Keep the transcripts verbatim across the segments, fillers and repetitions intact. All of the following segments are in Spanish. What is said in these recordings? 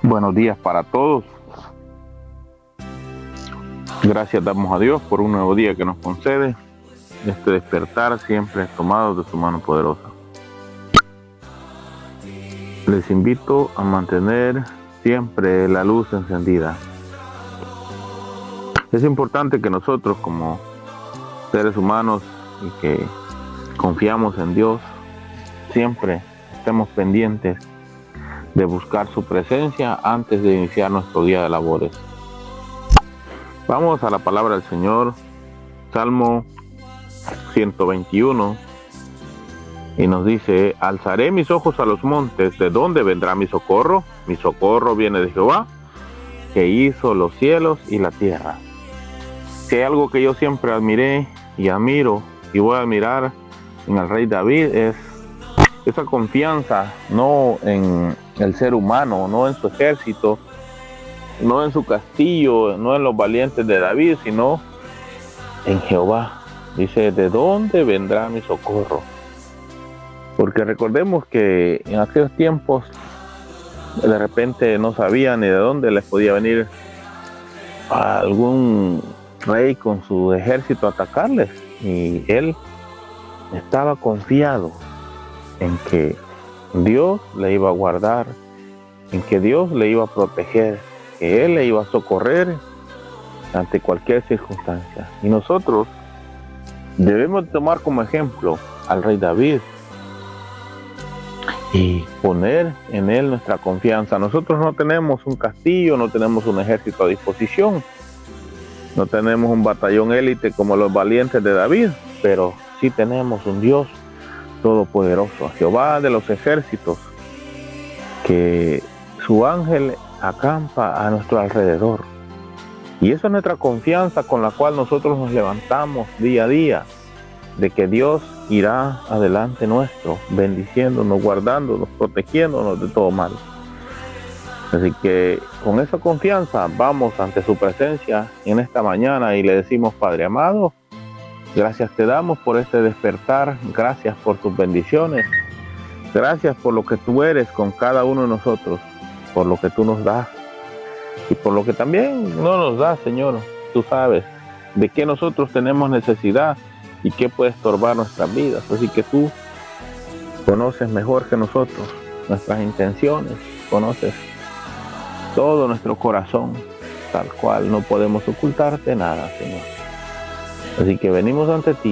Buenos días para todos. Gracias damos a Dios por un nuevo día que nos concede. Este despertar siempre tomado de su mano poderosa. Les invito a mantener siempre la luz encendida. Es importante que nosotros como seres humanos y que confiamos en Dios, siempre estemos pendientes de buscar su presencia antes de iniciar nuestro día de labores. Vamos a la palabra del Señor, Salmo ciento veintiuno, y nos dice: alzaré mis ojos a los montes, ¿de dónde vendrá mi socorro? Mi socorro viene de Jehová, que hizo los cielos y la tierra. Si hay algo que yo siempre admiré y admiro y voy a admirar en el rey David, es esa confianza, no en el ser humano, no en su ejército, no en su castillo, no en los valientes de David, sino en Jehová. Dice: ¿de dónde vendrá mi socorro? Porque recordemos que en aquellos tiempos de repente no sabían ni de dónde les podía venir a algún rey con su ejército a atacarles, y él estaba confiado en que Dios le iba a guardar, en que Dios le iba a proteger, que Él le iba a socorrer ante cualquier circunstancia. Y nosotros debemos tomar como ejemplo al rey David y poner en Él nuestra confianza. Nosotros no tenemos un castillo, no tenemos un ejército a disposición, no tenemos un batallón élite como los valientes de David, pero sí tenemos un Dios todopoderoso, a Jehová de los ejércitos, que su ángel acampa a nuestro alrededor. Y esa es nuestra confianza con la cual nosotros nos levantamos día a día, de que Dios irá adelante nuestro, bendiciéndonos, guardándonos, protegiéndonos de todo mal. Así que con esa confianza vamos ante su presencia en esta mañana y le decimos: Padre amado, gracias te damos por este despertar, gracias por tus bendiciones, gracias por lo que tú eres con cada uno de nosotros, por lo que tú nos das y por lo que también no nos das, Señor. Tú sabes de qué nosotros tenemos necesidad y qué puede estorbar nuestras vidas, así que tú conoces mejor que nosotros nuestras intenciones, conoces todo nuestro corazón, tal cual no podemos ocultarte nada, Señor. Así que venimos ante ti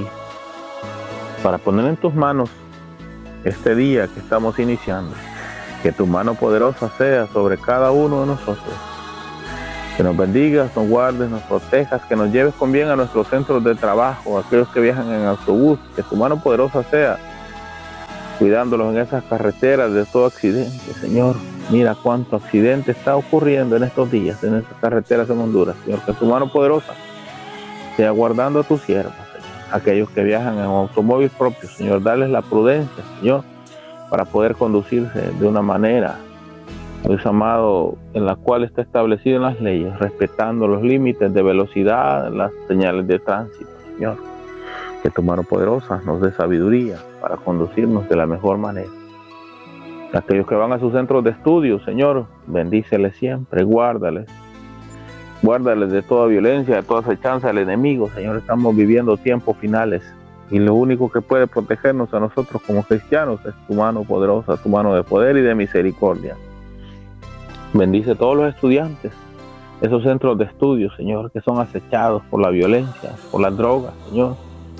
para poner en tus manos este día que estamos iniciando. Que tu mano poderosa sea sobre cada uno de nosotros. Que nos bendigas, nos guardes, nos protejas, que nos lleves con bien a nuestros centros de trabajo, aquellos que viajan en autobús. Que tu mano poderosa sea cuidándolos en esas carreteras de todo accidente, Señor. Mira cuánto accidente está ocurriendo en estos días en esas carreteras en Honduras, Señor. Que tu mano poderosa sea guardando a tus siervos, Señor. Aquellos que viajan en automóvil propio, Señor, darles la prudencia, Señor, para poder conducirse de una manera, Dios amado, en la cual está establecido en las leyes, respetando los límites de velocidad, las señales de tránsito, Señor. Que tu mano poderosa nos dé sabiduría para conducirnos de la mejor manera. Aquellos que van a sus centros de estudio, Señor, bendíceles siempre, guárdales. Guárdales de toda violencia, de toda acechanza del enemigo, Señor. Estamos viviendo tiempos finales y lo único que puede protegernos a nosotros como cristianos es tu mano poderosa, tu mano de poder y de misericordia. Bendice a todos los estudiantes, esos centros de estudio, Señor, que son acechados por la violencia, por las drogas, Señor,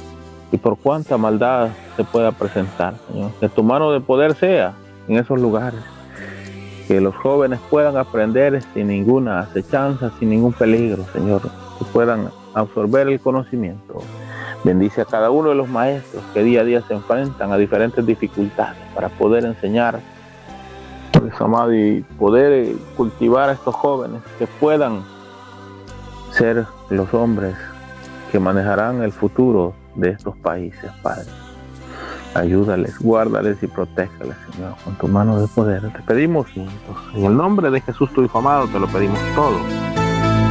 y por cuánta maldad se pueda presentar, Señor. Que tu mano de poder sea en esos lugares. Que los jóvenes puedan aprender sin ninguna acechanza, sin ningún peligro, Señor. Que puedan absorber el conocimiento. Bendice a cada uno de los maestros que día a día se enfrentan a diferentes dificultades para poder enseñar, Dios amado, y poder cultivar a estos jóvenes que puedan ser los hombres que manejarán el futuro de estos países, Padre. Ayúdales, guárdales y protégeles, Señor, con tu mano de poder. Te pedimos, en el nombre de Jesús, tu Hijo amado, te lo pedimos todo.